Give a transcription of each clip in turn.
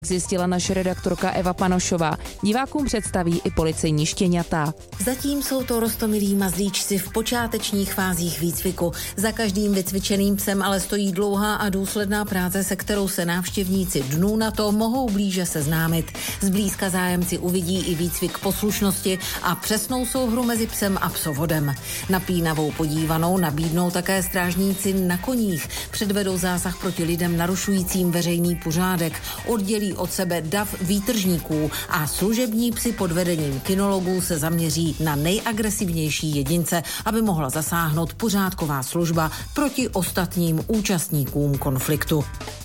Zjistila naše redaktorka Eva Panošová. Divákům představí i policejní štěňata. Zatím jsou to roztomilí mazlíčci v počátečních fázích výcviku. Za každým vycvičeným psem ale stojí dlouhá a důsledná práce, se kterou se návštěvníci dnů na to mohou blíže seznámit. Zblízka zájemci uvidí i výcvik poslušnosti a přesnou souhru mezi psem a psovodem. Napínavou podívanou nabídnou také strážníci na koních. Předvedou zásah proti lidem narušujícím veřejný pořádek. Oddělí od sebe dav výtržníků a služební psi pod vedením kinologů se zaměří na nejagresivnější jedince, aby mohla zasáhnout pořádková služba proti ostatním účastníkům konfliktu.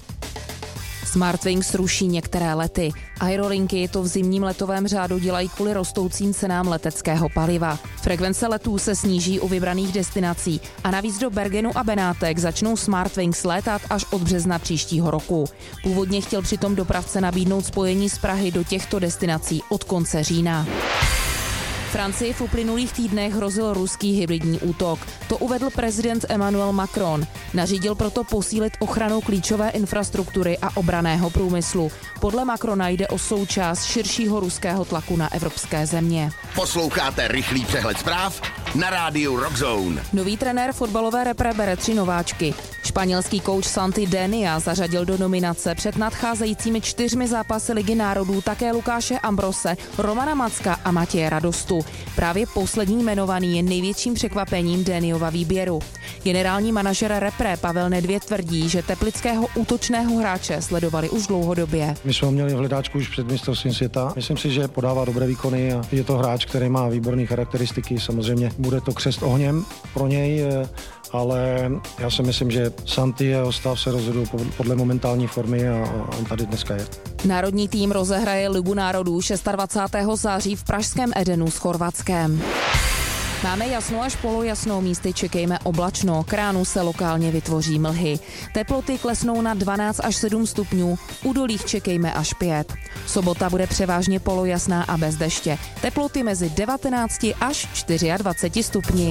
Smartwings ruší některé lety. Aerolinky to v zimním letovém řádu dělají kvůli rostoucím cenám leteckého paliva. Frekvence letů se sníží u vybraných destinací a navíc do Bergenu a Benátek začnou Smartwings létat až od března příštího roku. Původně chtěl přitom dopravce nabídnout spojení z Prahy do těchto destinací od konce října. Francii v uplynulých týdnech hrozil ruský hybridní útok. To uvedl prezident Emmanuel Macron. Nařídil proto posílit ochranu klíčové infrastruktury a obranného průmyslu. Podle Macrona jde o součást širšího ruského tlaku na evropské země. Posloucháte rychlý přehled zpráv na rádiu Rockzone. Nový trenér fotbalové repre bere 3 nováčky. Španělský kouč Santi Denia zařadil do nominace před nadcházejícími 4 zápasy Ligy národů také Lukáše Ambrose, Romana Macka a Matěje Radostu. Právě poslední jmenovaný je největším překvapením Deniova výběru. Generální manažer repre Pavel Nedvěd tvrdí, že teplického útočného hráče sledovali už dlouhodobě. My jsme ho měli v hledáčku už před mistrovstvím světa. Myslím si, že podává dobré výkony a je to hráč, který má výborné charakteristiky. Samozřejmě bude to křest ohněm pro něj, ale já si myslím, že Santi a jeho stav se rozhodují podle momentální formy a on tady dneska je. Národní tým rozehraje Ligu národů 26. září v pražském Edenu s Chorvatskem. Máme jasno až polojasno, místy čekejme oblačno, k ránu se lokálně vytvoří mlhy. Teploty klesnou na 12 až 7 stupňů, v údolích čekejme až 5. Sobota bude převážně polojasná a bez deště. Teploty mezi 19 až 24 stupni.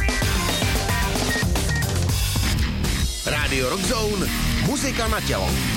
Rádio Rockzone, muzika na tělo.